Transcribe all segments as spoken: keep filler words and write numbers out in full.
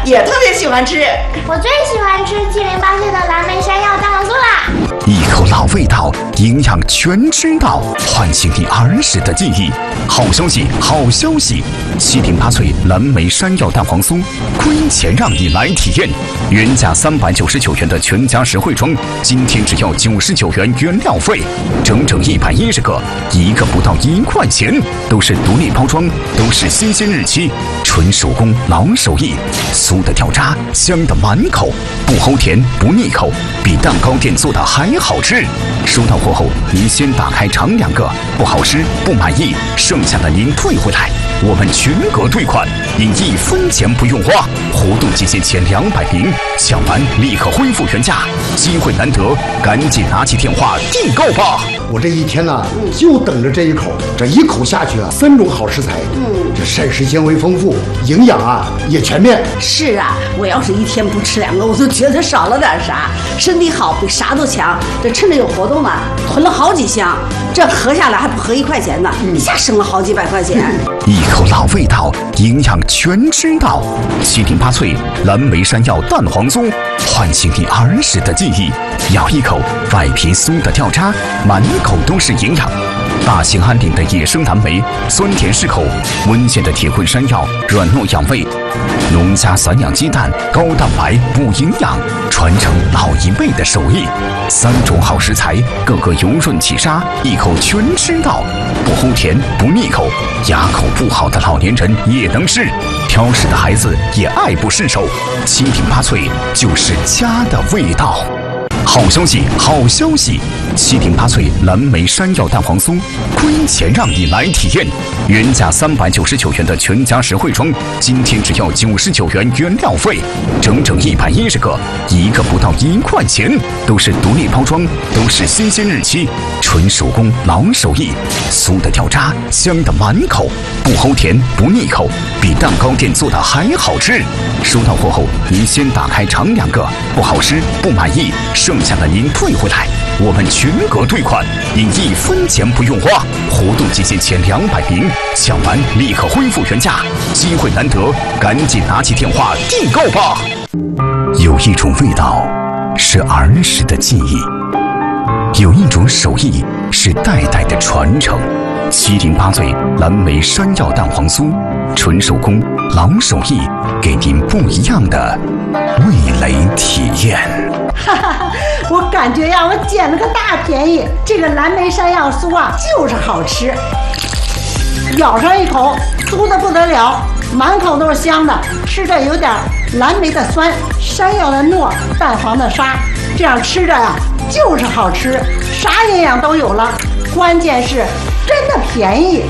也特别喜欢吃。 我最喜欢吃七零八碎的蓝莓山药蛋黄酥啦！ 一口老味道，营养全知道，唤醒你儿时的记忆。好消息，好消息！七零八脆蓝莓山药蛋黄酥，亏钱让你来体验。原价三百九十九元的全家实惠装，今天只要九十九元原料费，整整一百一十个，一个不到一块钱，都是独立包装，都是新鲜日期，纯手工老手艺，酥的掉渣，香的满口，不齁甜不腻口，比蛋糕店做的还好吃。收到货后，您先打开尝两个，不好吃不满意，剩下的您退回来，我们全额退款，您一分钱不用花。活动期限前两百名，抢完立刻恢复原价，机会难得，赶紧拿起电话订购吧！ 我这一天呢、啊，就等着这一口，这一口下去啊，三种好食材，嗯，这膳食纤维丰富，营养啊也全面。 是啊，我要是一天不吃两个，我就觉得少了点啥。身体好比啥都强，这趁着有活动啊，囤了好几箱，这合下来还不合一块钱呢，一下省了好几百块钱。 一口老味道，营养全知道。七零八脆蓝莓山药蛋黄酥，唤醒你儿时的记忆。咬一口，外皮酥的掉渣，满口都是营养。大兴安岭的野生蓝莓，酸甜适口；温县的铁棍山药，软糯养胃；农家散养鸡蛋，高蛋白补营养，传承老一辈的手艺。三种好食材，个个油润起沙，一口全吃到，不齁甜不腻口，牙口不好的老年人也能吃，挑食的孩子也爱不释手。七零八脆就是家的味道。好消息，好消息！七零八脆蓝莓山药蛋黄酥，亏钱让你来体验。原价三百九十九元的全家实惠装，今天只要九十九元原料费，整整一百一十个，一个不到一块钱，都是独立包装，都是新鲜日期，纯手工老手艺，酥的掉渣，香的满口，不齁甜不腻口，比蛋糕店做的还好吃。收到货后，您先打开尝两个，不好吃不满意，剩下的您退回来，我们全额退款，您一分钱不用花。活动期限前两百名，抢完立刻恢复原价，机会难得，赶紧拿起电话订购吧。有一种味道是儿时的记忆，有一种手艺是代代的传承。七零八脆蓝莓山药蛋黄酥，纯手工老手艺，给您不一样的味蕾体验。 哈哈，我感觉呀，我捡了个大便宜。这个蓝莓山药酥啊，就是好吃，咬上一口，酥的不得了，满口都是香的，吃着有点蓝莓的酸，山药的糯，蛋黄的沙，这样吃着呀，就是好吃，啥营养都有了，关键是真的便宜。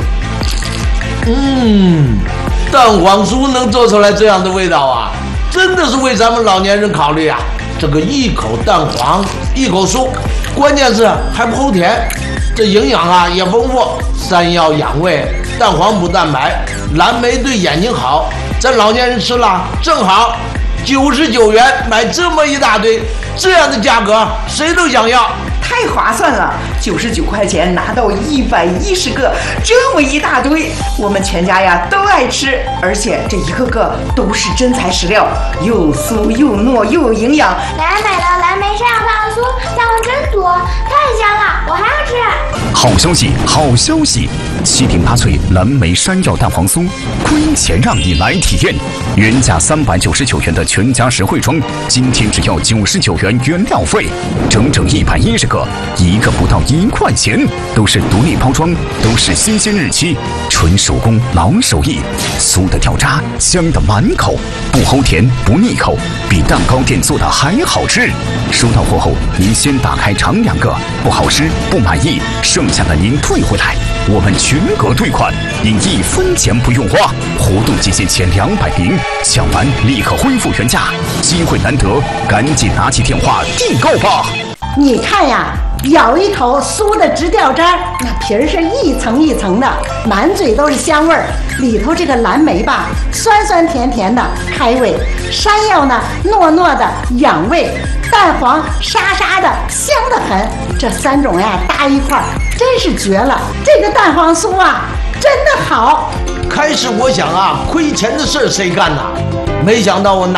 嗯，蛋黄酥能做出来这样的味道啊，真的是为咱们老年人考虑啊。这个一口蛋黄一口酥，关键是还不齁甜，这营养啊也丰富，山药养胃，蛋黄补蛋白，蓝莓对眼睛好，咱老年人吃了正好。九十九元买这么一大堆，这样的价格谁都想要， 太划算了！九十九块钱拿到一百一十个，这么一大堆，我们全家呀都爱吃，而且这一个个都是真材实料，又酥又糯又有营养。 来买了蓝莓山药蛋黄酥，蛋黄真多，太香了，我还要吃。 好消息，好消息！七零八脆蓝莓山药蛋黄酥，亏钱让你来体验。原价三百九十九元的全家实惠装，今天只要九十九元原料费，整整一百一十个，一个不到一块钱，都是独立包装，都是新鲜日期，纯手工老手艺，酥的掉渣，香的满口，不齁甜不腻口，比蛋糕店做的还好吃。收到货后，您先打开尝两个，不好吃不满意，剩下的您退回来，我们全额退款，您一分钱不用花。活动期限前两百名，抢完立刻恢复原价，机会难得，赶紧拿起电话订购吧。 你看呀，咬一口酥的直掉渣，那皮儿是一层一层的，满嘴都是香味儿。里头这个蓝莓吧，酸酸甜甜的开胃；山药呢，糯糯的养胃；蛋黄沙沙的香得很。这三种呀搭一块儿，真是绝了！这个蛋黄酥啊，真的好。 开始我想啊，亏钱的事谁干呐？没想到我拿